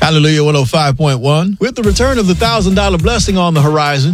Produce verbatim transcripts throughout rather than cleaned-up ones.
Hallelujah one oh five point one. With the return of the one thousand dollars blessing on the horizon,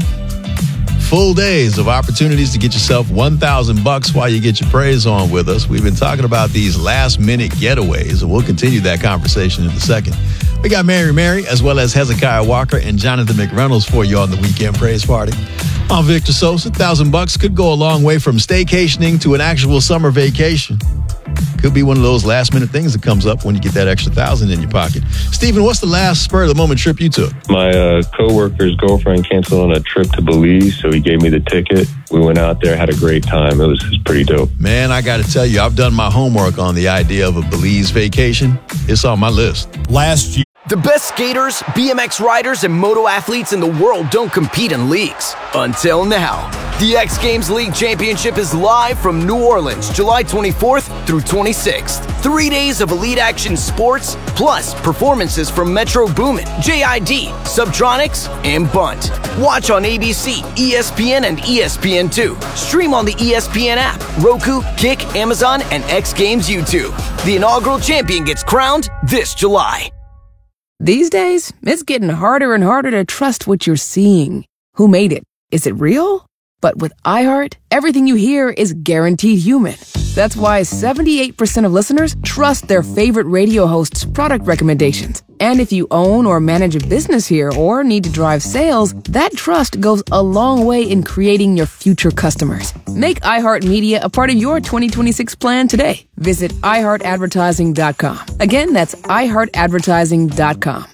full days of opportunities to get yourself one thousand bucks while you get your praise on with us. We've been talking about these last-minute getaways, and we'll continue that conversation in a second. We got Mary Mary, as well as Hezekiah Walker and Jonathan McReynolds for you on the Weekend Praise Party. I'm Victor Sosa. one thousand bucks could go a long way from staycationing to an actual summer vacation. Could be one of those last-minute things that comes up when you get that extra thousand in your pocket. Stephen, what's the last spur-of-the-moment trip you took? My uh, co-worker's girlfriend canceled on a trip to Belize, so he gave me the ticket. We went out there, had a great time. It was, it was pretty dope. Man, I got to tell you, I've done my homework on the idea of a Belize vacation. It's on my list. Last year. The best skaters, B M X riders, and moto athletes in the world don't compete in leagues. Until now. The X Games League Championship is live from New Orleans, July twenty-fourth through twenty-sixth. Three days of elite action sports, plus performances from Metro Boomin, J I D, Subtronics, and Bunt. Watch on A B C, E S P N, and E S P N two. Stream on the E S P N app, Roku, Kick, Amazon, and X Games YouTube. The inaugural champion gets crowned this July. These days, it's getting harder and harder to trust what you're seeing. Who made it? Is it real? But with iHeart, everything you hear is guaranteed human. That's why seventy-eight percent of listeners trust their favorite radio host's product recommendations. And if you own or manage a business here or need to drive sales, that trust goes a long way in creating your future customers. Make iHeartMedia a part of your twenty twenty-six plan today. Visit i heart advertising dot com. Again, that's i heart advertising dot com.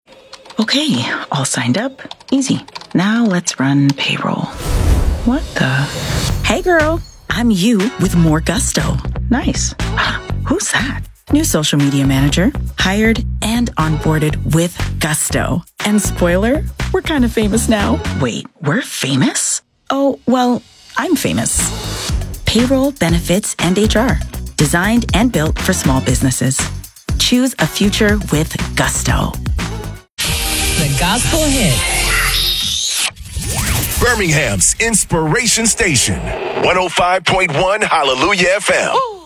Okay, all signed up. Easy. Now let's run payroll. What the? Hey girl, I'm you with more gusto. Nice. Who's that? New social media manager, hired and onboarded with gusto. And spoiler, we're kind of famous now. Wait, we're famous? Oh, well, I'm famous. Payroll, benefits, and H R. Designed and built for small businesses. Choose a future with gusto. The Gospel Hit. Birmingham's Inspiration Station. one oh five point one Hallelujah F M. Ooh.